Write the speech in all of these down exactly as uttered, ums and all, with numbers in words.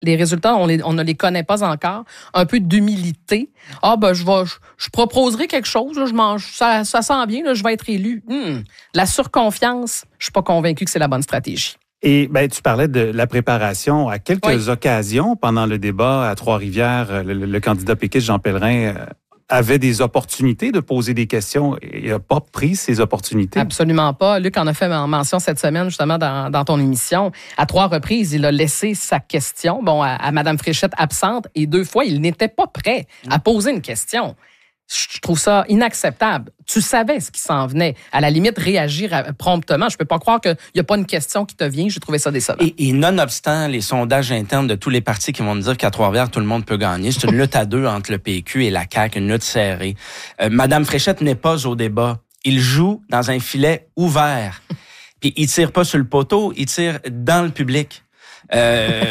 Les résultats, on, les, on ne les connaît pas encore. Un peu d'humilité. Ah, ben, je vais, je, je proposerai quelque chose, là, je mange, ça, ça sent bien, là, je vais être élu. Hum, la surconfiance, je suis pas convaincue que c'est la bonne stratégie. Et ben, tu parlais de la préparation. À quelques oui. occasions, pendant le débat à Trois-Rivières, le, le candidat péquiste Jean Pellerin avait des opportunités de poser des questions. Il n'a pas pris ces opportunités. Absolument pas. Luc en a fait mention cette semaine, justement, dans, dans ton émission. À trois reprises, il a laissé sa question bon, à, à Mme Fréchette absente et deux fois, il n'était pas prêt à poser une question. Je trouve ça inacceptable. Tu savais ce qui s'en venait. À la limite, réagir promptement. Je peux pas croire qu'il n'y a pas une question qui te vient. J'ai trouvé ça décevant. Et, et nonobstant les sondages internes de tous les partis qui vont nous dire qu'à Trois-Rivières, tout le monde peut gagner, c'est une lutte à deux entre le P Q et la C A Q, une lutte serrée. Euh, Madame Fréchette n'est pas au débat. Il joue dans un filet ouvert. Puis il tire pas sur le poteau, il tire dans le public. Euh...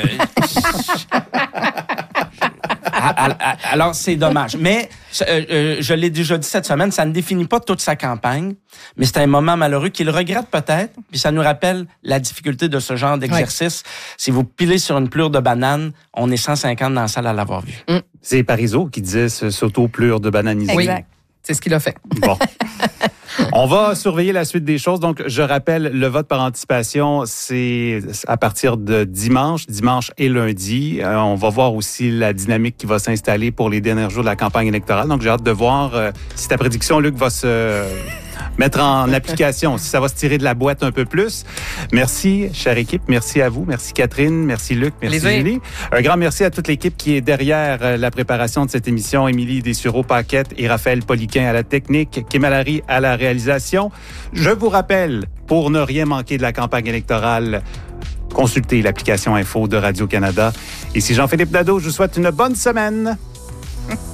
Alors, c'est dommage. Mais, euh, je l'ai déjà dit cette semaine, ça ne définit pas toute sa campagne, mais c'est un moment malheureux qu'il regrette peut-être, puis ça nous rappelle la difficulté de ce genre d'exercice. Ouais. Si vous pilez sur une plure de banane, on est cent cinquante dans la salle à l'avoir vu. Mm. C'est Parizeau qui disait s'auto-plure de bananiser. Oui, c'est ce qu'il a fait. Bon. On va surveiller la suite des choses. Donc, je rappelle, le vote par anticipation, c'est à partir de dimanche, dimanche et lundi. Euh, on va voir aussi la dynamique qui va s'installer pour les derniers jours de la campagne électorale. Donc, j'ai hâte de voir euh, si ta prédiction, Luc, va se mettre en application, si ça va se tirer de la boîte un peu plus. Merci, chère équipe. Merci à vous. Merci, Catherine. Merci, Luc. Merci, Plaisir. Julie. Un grand merci à toute l'équipe qui est derrière la préparation de cette émission. Émilie Dessureau-Paquette et Raphaël Poliquin à la technique, Kim Allary à la réalisation. Je vous rappelle, pour ne rien manquer de la campagne électorale, consultez l'application Info de Radio-Canada. Ici Jean-Philippe Nadeau, je vous souhaite une bonne semaine.